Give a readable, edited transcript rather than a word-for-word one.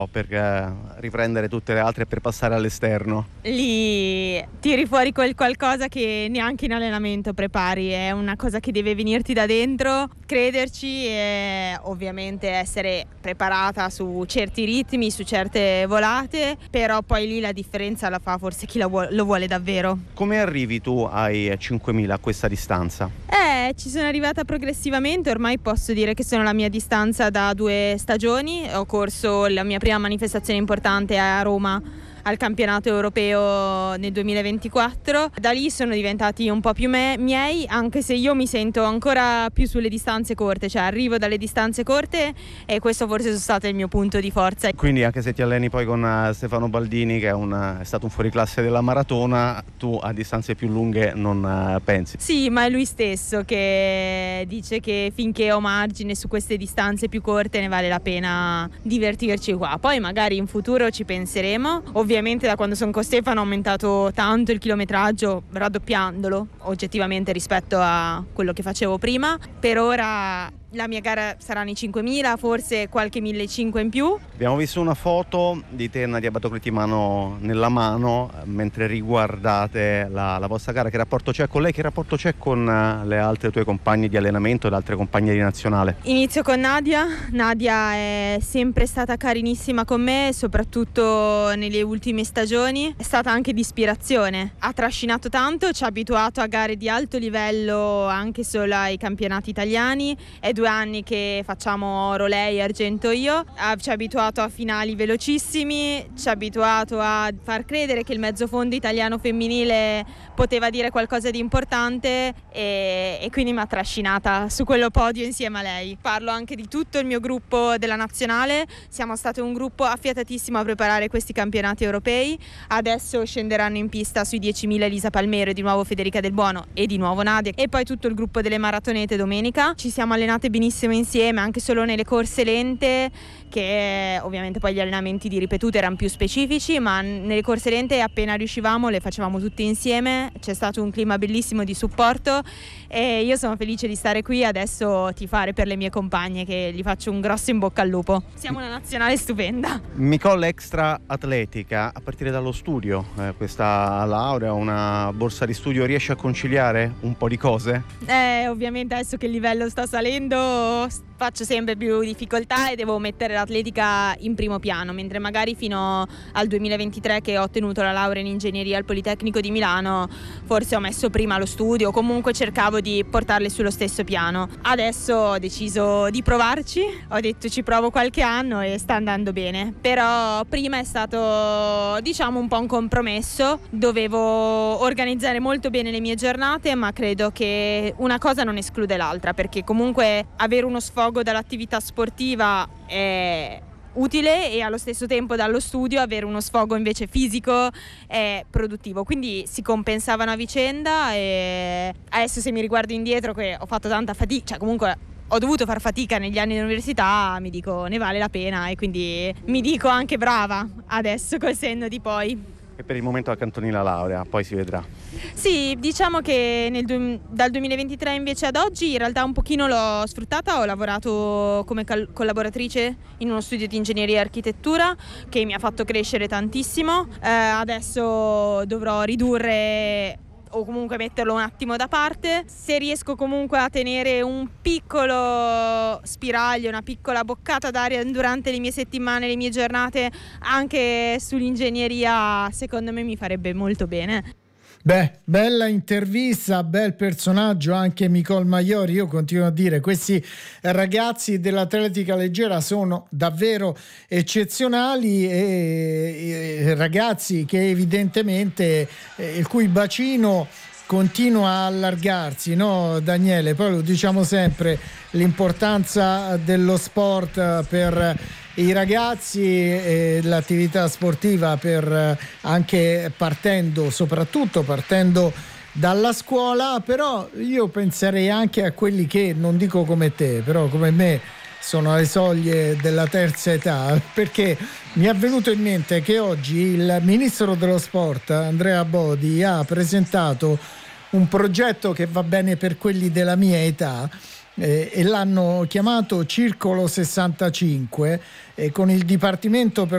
per riprendere tutte le altre e per passare all'esterno. Lì tiri fuori quel qualcosa che neanche in allenamento prepari, è una cosa che deve venirti da dentro, crederci e ovviamente essere preparata su certi ritmi, su certe volate, però poi lì la differenza la fa forse chi lo vuole davvero. Come arrivi tu ai 5.000 a questa distanza? Ci sono arrivata progressivamente, ormai posso dire che sono la mia distanza da 2 stagioni, ho corso la mia prima manifestazione importante a Roma al campionato europeo nel 2024. Da lì sono diventati un po' più miei, anche se io mi sento ancora più sulle distanze corte, cioè arrivo dalle distanze corte e questo forse è stato il mio punto di forza. Quindi anche se ti alleni poi con Stefano Baldini, che è stato un fuoriclasse della maratona, tu a distanze più lunghe non pensi? Sì, ma è lui stesso che dice che finché ho margine su queste distanze più corte ne vale la pena divertirci qua. Poi magari in futuro ci penseremo. Ovviamente da quando sono con Stefano ho aumentato tanto il chilometraggio, raddoppiandolo oggettivamente rispetto a quello che facevo prima. Per ora la mia gara saranno i 5.000, forse qualche 1.500 in più. Abbiamo visto una foto di te e Nadia Battocletti nella mano mentre riguardate la vostra gara. Che rapporto c'è con lei? Che rapporto c'è con le altre tue compagne di allenamento e le altre compagne di nazionale? Inizio con Nadia. Nadia è sempre stata carinissima con me, soprattutto nelle ultime stagioni. È stata anche di ispirazione. Ha trascinato tanto, ci ha abituato a gare di alto livello anche solo ai campionati italiani. È 2 anni che facciamo oro lei e argento io. Ci ha abituato a finali velocissimi, ci ha abituato a far credere che il mezzofondo italiano femminile poteva dire qualcosa di importante e quindi mi ha trascinata su quello podio insieme a lei. Parlo anche di tutto il mio gruppo della nazionale, siamo stati un gruppo affiatatissimo a preparare questi campionati europei. Adesso scenderanno in pista sui 10.000 Elisa Palmero e di nuovo Federica Del Buono e di nuovo Nadia e poi tutto il gruppo delle maratonete domenica. Ci siamo allenate benissimo insieme, anche solo nelle corse lente, che ovviamente poi gli allenamenti di ripetuta erano più specifici, ma nelle corse lente appena riuscivamo le facevamo tutte insieme. C'è stato un clima bellissimo di supporto e io sono felice di stare qui adesso tifare per le mie compagne, che gli faccio un grosso in bocca al lupo. Siamo una nazionale stupenda. Micol extra atletica, a partire dallo studio, questa laurea, una borsa di studio, riesce a conciliare un po' di cose? Ovviamente adesso che il livello sta salendo faccio sempre più difficoltà e devo mettere l'atletica in primo piano, mentre magari fino al 2023, che ho ottenuto la laurea in ingegneria al Politecnico di Milano, forse ho messo prima lo studio, comunque cercavo di portarle sullo stesso piano. Adesso ho deciso di provarci, ho detto ci provo qualche anno e sta andando bene, però prima è stato diciamo un po' un compromesso, dovevo organizzare molto bene le mie giornate, ma credo che una cosa non esclude l'altra, perché comunque avere uno sfogo dall'attività sportiva è utile e allo stesso tempo dallo studio avere uno sfogo invece fisico è produttivo, quindi si compensavano a vicenda. E adesso se mi riguardo indietro, che ho fatto tanta fatica, cioè comunque ho dovuto far fatica negli anni di università, mi dico ne vale la pena e quindi mi dico anche brava adesso col senno di poi. E per il momento accantoni la laurea, poi si vedrà. Sì, diciamo che dal 2023 invece ad oggi in realtà un pochino l'ho sfruttata, ho lavorato come collaboratrice in uno studio di ingegneria e architettura che mi ha fatto crescere tantissimo. Adesso dovrò ridurre o comunque metterlo un attimo da parte. Se riesco comunque a tenere un piccolo spiraglio, una piccola boccata d'aria durante le mie settimane, le mie giornate anche sull'ingegneria, secondo me mi farebbe molto bene. Beh, bella intervista, bel personaggio anche Micol Maiori. Io continuo a dire, questi ragazzi dell'atletica leggera sono davvero eccezionali e ragazzi che evidentemente il cui bacino continua a allargarsi, no Daniele? Poi lo diciamo sempre, l'importanza dello sport per i ragazzi e l'attività sportiva, per anche soprattutto partendo dalla scuola. Però io penserei anche a quelli che, non dico come te, però come me sono alle soglie della terza età, perché mi è venuto in mente che oggi il ministro dello sport Andrea Bodi ha presentato un progetto che va bene per quelli della mia età, e l'hanno chiamato Circolo 65, con il Dipartimento per